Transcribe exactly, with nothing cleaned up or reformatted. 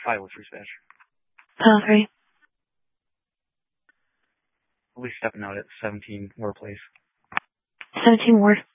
five with dispatch. Panel three. We'll be stepping out at seventeen Ward Place. seventeen Ward.